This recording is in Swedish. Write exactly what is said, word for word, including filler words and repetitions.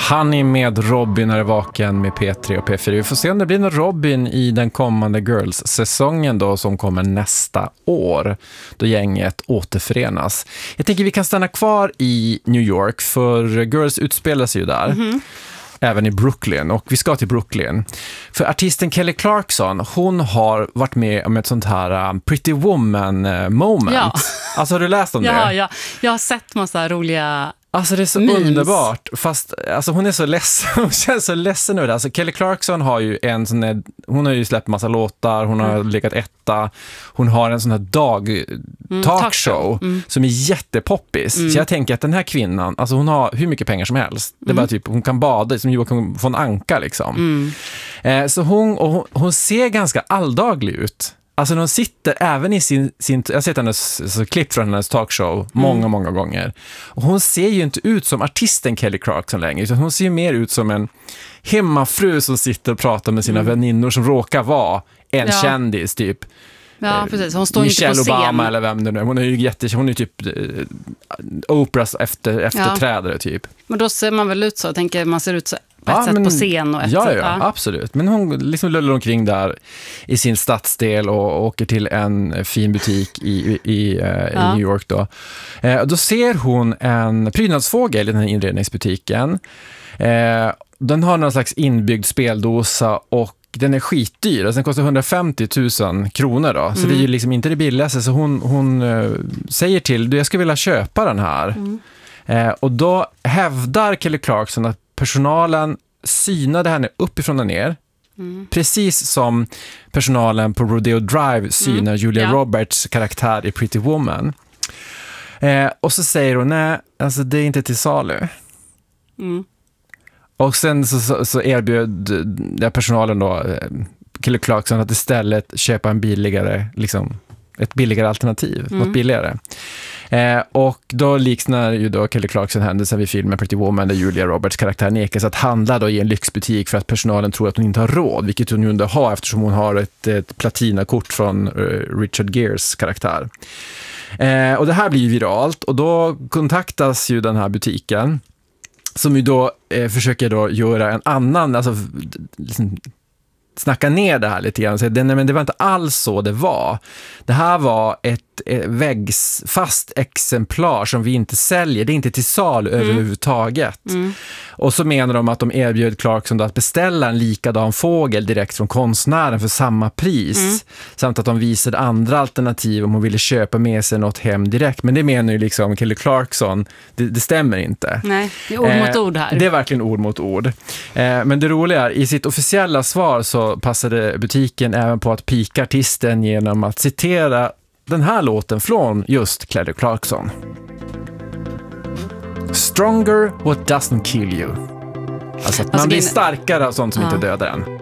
Honey med Robin är vaken med P tre och P fyra. Vi får se om det blir någon Robin i den kommande Girls-säsongen då, som kommer nästa år, då gänget återförenas. Jag tänker vi kan stanna kvar i New York, för Girls utspelar sig ju där. Mm-hmm. Även i Brooklyn, och vi ska till Brooklyn. För artisten Kelly Clarkson, hon har varit med om ett sånt här um, Pretty Woman uh, moment. Ja. Alltså har du läst om ja, det? Ja, jag har sett massa roliga Alltså det är så memes. Underbart, fast alltså hon är så ledsen, hon känns så ledsen nu. Alltså Kelly Clarkson har ju en sån här, hon har ju släppt massa låtar, hon har mm. legat etta, hon har en sån här dag mm, talkshow mm. som är jättepoppis. Mm. Så jag tänker att den här kvinnan, alltså hon har hur mycket pengar som helst. Det är mm. bara typ, hon kan bada som Joakim von Anka liksom. Mm. Eh, så hon, och hon, hon ser ganska alldaglig ut. Alltså de sitter även i sin, sin jag har sett hennes så, klipp från hennes talkshow mm. många, många gånger. Och hon ser ju inte ut som artisten Kelly Clarkson längre, utan hon ser ju mer ut som en hemmafru som sitter och pratar med sina mm. väninnor som råkar vara en ja. kändis typ. Ja, precis. Hon står Michelle inte på scen. Obama eller vem det nu är. Hon är ju jätte, hon är typ eh, Oprahs efter, efterträdare ja. typ. Men då ser man väl ut så, jag tänker man ser ut så på ett ja, sätt men, på scen och ett ja, sätt. Ja, ja, absolut. Men hon liksom lullar omkring där i sin stadsdel och åker till en fin butik i, i, uh, ja. i New York då. Eh, då ser hon en prydnadsfågel i den här inredningsbutiken. Eh, den har någon slags inbyggd speldosa och den är skitdyr. Alltså den kostar hundrafemtio tusen kronor då. Så mm. det är ju liksom inte det billigaste. Så hon, hon uh, säger till, du jag skulle vilja köpa den här. Mm. Eh, och då hävdar Kelly Clarkson att personalen synade henne uppifrån och ner. Mm. Precis som personalen på Rodeo Drive synar mm. Julia ja. Roberts karaktär i Pretty Woman. Eh, och så säger hon, nej, alltså det är inte till salu. Mm. Och sen så, så, så erbjöd ja, personalen då Kelly Clarkson att istället köpa en billigare, liksom ett billigare alternativ, mm. något billigare. Eh, och då liknar ju då Kelly Clarkson händelsen vid filmen Pretty Woman där Julia Roberts karaktär nekas att handla då i en lyxbutik för att personalen tror att hon inte har råd, vilket hon ju inte har eftersom hon har ett, ett platinakort från uh, Richard Geres karaktär. Eh, och det här blir ju viralt och då kontaktas ju den här butiken som ju då eh, försöker då göra en annan, alltså liksom, snacka ner det här lite grann. Så det, nej, men det var inte alls så det var. Det här var ett, ett väggsfast exemplar som vi inte säljer. Det är inte till sal mm. överhuvudtaget. Mm. Och så menar de att de erbjöd Clarkson att beställa en likadan fågel direkt från konstnären för samma pris. Mm. Samt att de visade andra alternativ om hon ville köpa med sig något hem direkt. Men det menar ju liksom Kelly Clarkson. Det, det stämmer inte. Nej, det är ord mot ord här. Eh, det är verkligen ord mot ord. Eh, men det roliga är, i sitt officiella svar så passade butiken även på att pika artisten genom att citera den här låten från just Kelly Clarkson. Stronger what doesn't kill you. Alltså att man alltså, blir starkare av sånt som ja. inte dödar en.